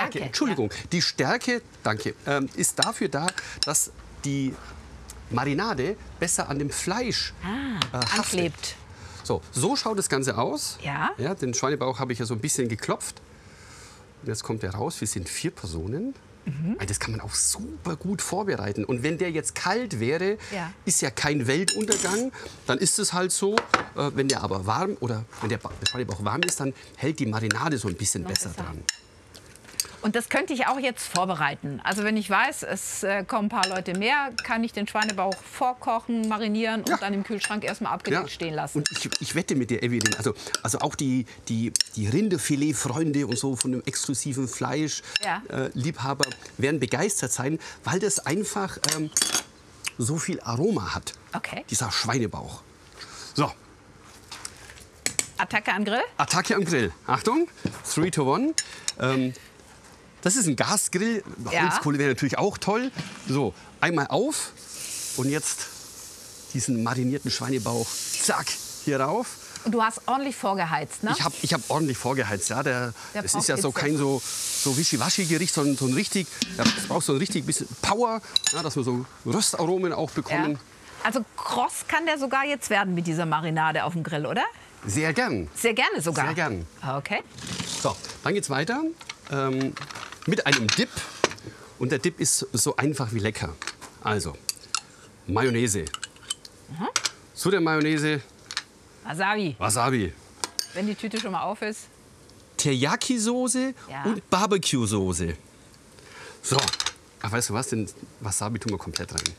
Stärke, Entschuldigung, die Stärke, danke, ist dafür da, dass die Marinade besser an dem Fleisch anklebt. So schaut das Ganze aus. Ja. Ja, den Schweinebauch habe ich ja so ein bisschen geklopft. Und jetzt kommt der raus. Wir sind 4 Personen. Das kann man auch super gut vorbereiten. Und wenn der jetzt kalt wäre, ist ja kein Weltuntergang. Dann ist es halt so. Wenn der aber warm oder wenn der Schweinebauch warm ist, dann hält die Marinade so ein bisschen besser dran. Und das könnte ich auch jetzt vorbereiten. Also wenn ich weiß, es kommen ein paar Leute mehr, kann ich den Schweinebauch vorkochen, marinieren und dann im Kühlschrank erstmal abgedeckt stehen lassen. Und ich wette mit dir, Evelyn, also auch die Rinderfilet-Freunde und so von dem exklusiven Fleisch, Liebhaber, werden begeistert sein, weil das einfach so viel Aroma hat. Okay. Dieser Schweinebauch. So. Attacke am Grill? Attacke am Grill. Achtung, 3 to 1. Das ist ein Gasgrill. Holzkohle wäre natürlich auch toll. So, einmal auf und jetzt diesen marinierten Schweinebauch, zack, hier rauf. Und du hast ordentlich vorgeheizt, ne? Ich hab ordentlich vorgeheizt, ja. Das ist ja so kein so Wischiwaschi-Gericht, sondern so ein richtig, das braucht so ein richtig bisschen Power, ja, dass wir so Röstaromen auch bekommen. Ja. Also kross kann der sogar jetzt werden mit dieser Marinade auf dem Grill, oder? Sehr gern. Sehr gerne sogar? Sehr gern. Okay. So, dann geht's weiter. Mit einem Dip. Und der Dip ist so einfach wie lecker. Also, Mayonnaise. Zu der Mayonnaise Wasabi. Wasabi. Wenn die Tüte schon mal auf ist. Teriyaki-Soße und Barbecue-Soße. So, ach, weißt du was? Den Wasabi tun wir komplett rein.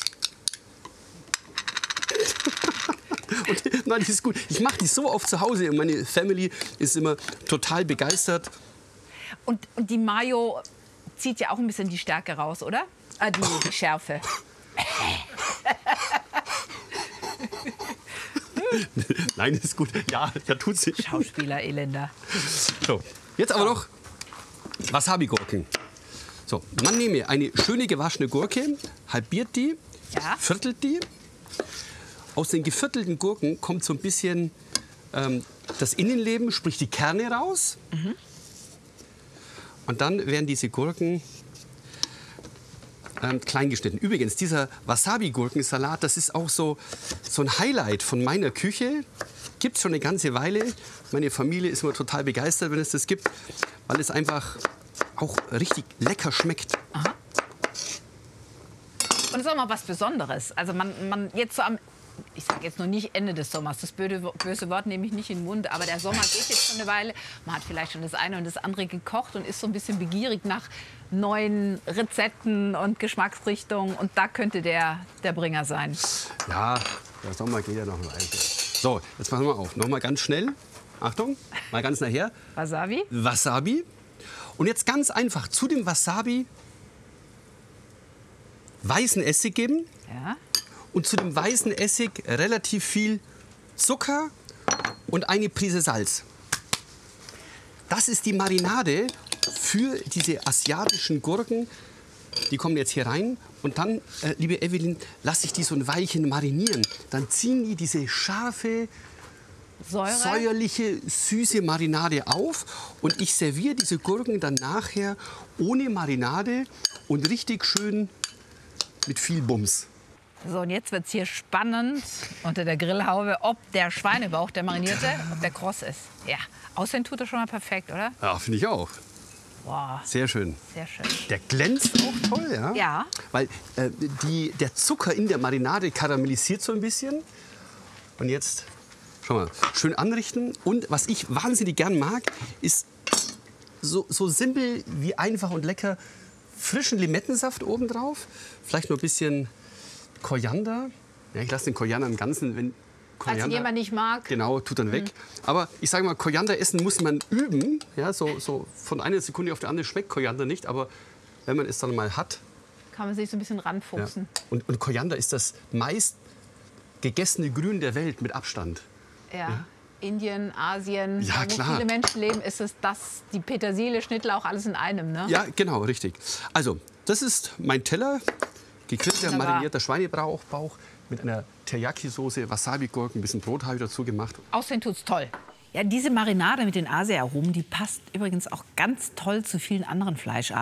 Und, nein, das ist gut. Ich mache die so oft zu Hause und meine Family ist immer total begeistert. Und die Mayo zieht ja auch ein bisschen die Stärke raus, oder? Die Schärfe. Nein, das ist gut. Ja, da tut sie. Schauspieler, Elender. So, jetzt aber noch Wasabi-Gurken. So, man nehme eine schöne gewaschene Gurke, halbiert die, viertelt die. Aus den geviertelten Gurken kommt so ein bisschen das Innenleben, sprich die Kerne raus. Und dann werden diese Gurken klein geschnitten. Übrigens, dieser Wasabi-Gurkensalat, das ist auch so ein Highlight von meiner Küche. Gibt es schon eine ganze Weile. Meine Familie ist immer total begeistert, wenn es das gibt, weil es einfach auch richtig lecker schmeckt. Aha. Und es ist auch mal was Besonderes. Also man jetzt so ich sage jetzt noch nicht Ende des Sommers, das böse Wort nehme ich nicht in den Mund, aber der Sommer geht jetzt schon eine Weile. Man hat vielleicht schon das eine und das andere gekocht und ist so ein bisschen begierig nach neuen Rezepten und Geschmacksrichtungen. Und da könnte der Bringer sein. Ja, der Sommer geht ja noch weiter. So, jetzt machen wir auf. Noch mal ganz schnell. Achtung, mal ganz nachher. Wasabi. Wasabi. Und jetzt ganz einfach zu dem Wasabi weißen Essig geben. Ja. Und zu dem weißen Essig relativ viel Zucker und eine Prise Salz. Das ist die Marinade für diese asiatischen Gurken. Die kommen jetzt hier rein. Und dann, liebe Evelyn, lasse ich die so ein Weilchen marinieren. Dann ziehen die diese scharfe, säuerliche, süße Marinade auf. Und ich serviere diese Gurken dann nachher ohne Marinade und richtig schön mit viel Bums. So, und jetzt wird es hier spannend unter der Grillhaube, ob der Schweinebauch, der marinierte, ob der kross ist. Ja, aussehen tut er schon mal perfekt, oder? Ja, finde ich auch. Wow. Sehr schön. Sehr schön. Der glänzt auch toll, ja? Ja. Weil der Zucker in der Marinade karamellisiert so ein bisschen. Und jetzt, schau mal, schön anrichten. Und was ich wahnsinnig gern mag, ist so simpel wie einfach und lecker frischen Limettensaft obendrauf. Vielleicht noch ein bisschen Koriander. Ja, ich lasse den Koriander im Ganzen, wenn Koriander, falls jemand nicht mag. Genau, tut dann weg. Aber ich sage mal, Koriander essen muss man üben. Ja, so von einer Sekunde auf die andere schmeckt Koriander nicht. Aber wenn man es dann mal hat, kann man sich so ein bisschen ranfuchsen. Ja. Und Koriander ist das meist gegessene Grün der Welt mit Abstand. Ja. Indien, Asien, ja, wo viele Menschen leben, ist es das, die Petersilie, Schnittlauch, alles in einem, ne? Ja, genau, richtig. Also, das ist mein Teller. Gegrillter, marinierter Schweinebauch mit einer Teriyaki-Soße, Wasabi-Gurken, ein bisschen Brot habe ich dazu gemacht. Aussehen tut's toll. Ja, diese Marinade mit den Asia-Aromen, die passt übrigens auch ganz toll zu vielen anderen Fleischarten.